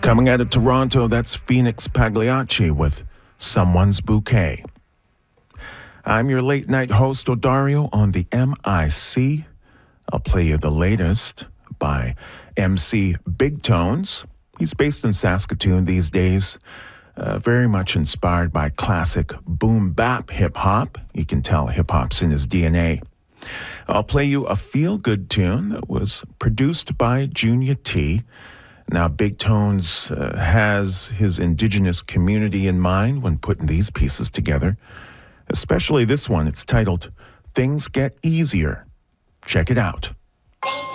Coming out of Toronto, that's Phoenix Pagliacci with Someone's Bouquet. I'm your late night host, Odario, on the MIC. I'll play you the latest by MC Big Tones. He's based in Saskatoon these days, very much inspired by classic boom bap hip hop. You can tell hip hop's in his DNA. I'll play you a feel-good tune that was produced by Junior T. Now, Big Tones has his indigenous community in mind when putting these pieces together, especially this one. It's titled Things Get Easier. Check it out.